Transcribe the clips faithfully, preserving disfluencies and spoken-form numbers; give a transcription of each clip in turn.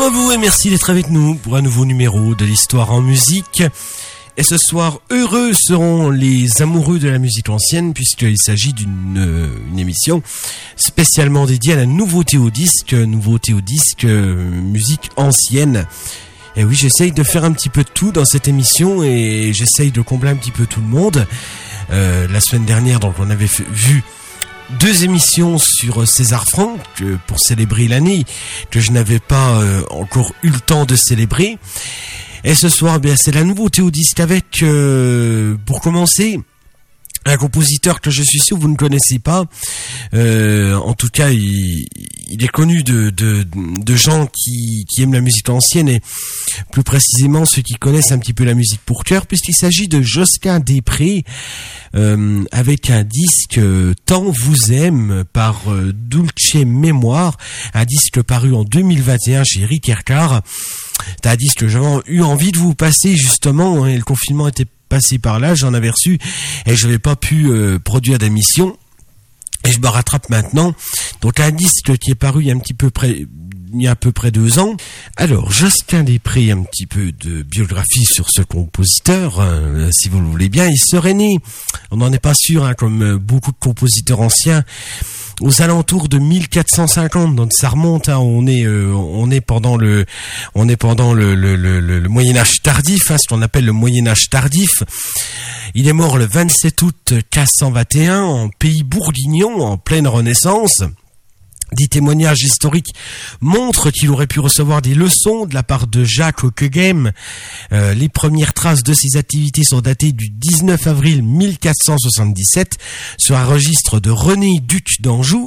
à vous et merci d'être avec nous pour un nouveau numéro de l'Histoire en musique. Et ce soir, heureux seront les amoureux de la musique ancienne puisqu'il s'agit d'une euh, une émission spécialement dédiée à la nouveauté au disque, nouveauté au disque, euh, musique ancienne. Et oui, j'essaye de faire un petit peu de tout dans cette émission et j'essaye de combler un petit peu tout le monde. Euh, la semaine dernière, donc, on avait fait, vu deux émissions sur César Franck euh, pour célébrer l'année que je n'avais pas euh, encore eu le temps de célébrer. Et ce soir, bien, c'est la nouveauté au disque avec, euh, pour commencer, un compositeur que je suis sûr vous ne connaissez pas. Euh, en tout cas, il, il est connu de, de, de gens qui, qui aiment la musique ancienne et plus précisément ceux qui connaissent un petit peu la musique pour cœur, puisqu'il s'agit de Jocelyn Després euh, avec un disque euh, Tant vous aime par euh, Dulce Mémoire, un disque paru en deux mille vingt et un chez Rick Ercar. C'est un disque que j'avais eu envie de vous passer justement, et le confinement était passé par là, j'en avais reçu et je n'avais pas pu euh, produire d'émission et je me rattrape maintenant. Donc un disque qui est paru il y a un petit peu près il y a à peu près deux ans. Alors Jocelyn Després, un petit peu de biographie sur ce compositeur, hein, si vous le voulez bien. Il serait né, on n'en est pas sûr, hein, comme beaucoup de compositeurs anciens, aux alentours de mille quatre cent cinquante, donc ça remonte, hein, on est euh, on est pendant le on est pendant le le le, le Moyen Âge tardif, hein, ce qu'on appelle le Moyen Âge tardif. Il est mort le vingt-sept août mille quatre cent vingt et un en pays bourguignon, en pleine Renaissance. Des témoignages historiques montrent qu'il aurait pu recevoir des leçons de la part de Jacques Ockeghem. Euh, les premières traces de ses activités sont datées du dix-neuf avril mille quatre cent soixante-dix-sept sur un registre de René, duc d'Anjou,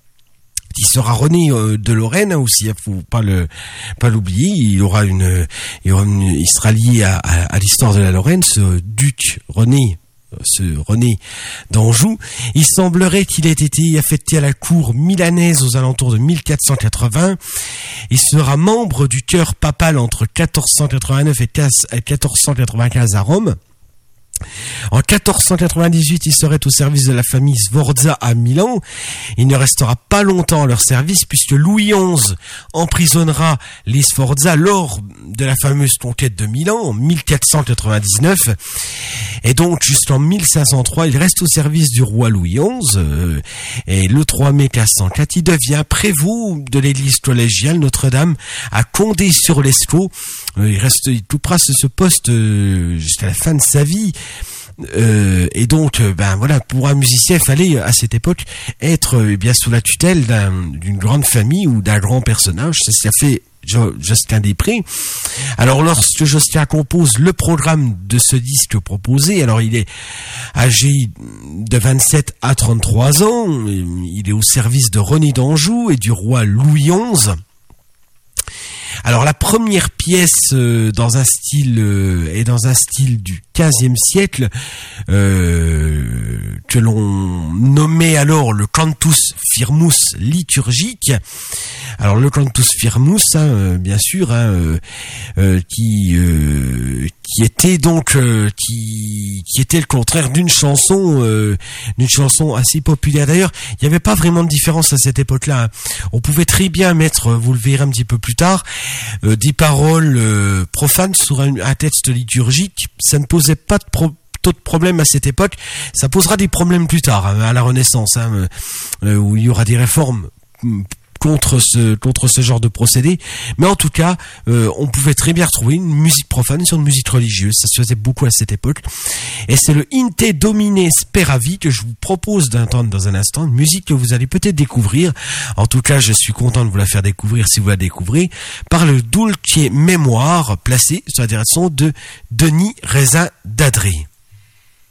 qui sera René euh, de Lorraine, hein, aussi, il faut pas le pas l'oublier. Il aura une, il, aura une, il sera lié à, à, à l'histoire de la Lorraine, ce duc René. Ce René d'Anjou. Il semblerait qu'il ait été affecté à la cour milanaise aux alentours de mille quatre cent quatre-vingts. Il sera membre du chœur papal entre quatorze cent quatre-vingt-neuf et quatorze cent quatre-vingt-quinze à Rome. En quatorze cent quatre-vingt-dix-huit, il serait au service de la famille Sforza à Milan. Il ne restera pas longtemps à leur service puisque Louis onze emprisonnera les Sforza lors de la fameuse conquête de Milan en mille quatre cent quatre-vingt-dix-neuf. Et donc, jusqu'en mille cinq cent trois, il reste au service du roi Louis onze. Euh, et le trois mai mille quatre cent quatre, il devient prévôt de l'église collégiale Notre-Dame à Condé-sur-l'Escaut. Euh, il reste tout près de ce poste euh, jusqu'à la fin de sa vie. Euh, et donc, euh, ben voilà, pour un musicien, il fallait à cette époque être euh, bien sous la tutelle d'un, d'une grande famille ou d'un grand personnage. C'est ce qu'a fait Jocelyn Després. Alors, lorsque Jocelyn compose le programme de ce disque proposé, alors il est âgé de vingt-sept à trente-trois ans, il est au service de René d'Anjou et du roi Louis onze. Alors la première pièce euh, dans un style euh, est dans un style du quinzième siècle euh, que l'on nommait alors le cantus firmus liturgique. Alors le cantus firmus, hein, euh, bien sûr, hein, euh, euh, qui euh, qui était donc euh, qui qui était le contraire d'une chanson euh, d'une chanson assez populaire. D'ailleurs, il n'y avait pas vraiment de différence à cette époque-là. Hein. On pouvait très bien mettre, vous le verrez un petit peu plus tard, euh, des paroles euh, profanes sur un, un texte liturgique. Ça ne posait pas de pro- de problème à cette époque. Ça posera des problèmes plus tard, hein, à la Renaissance, hein, euh, où il y aura des réformes contre ce contre ce genre de procédé, mais en tout cas euh, on pouvait très bien retrouver une musique profane sur une musique religieuse. Ça se faisait beaucoup à cette époque et c'est le Inte Domine Speravi que je vous propose d'entendre dans un instant, une musique que vous allez peut-être découvrir. En tout cas, je suis content de vous la faire découvrir si vous la découvrez par le Dulce Mémoire placé sur la direction de Denis Raisin d'Adré.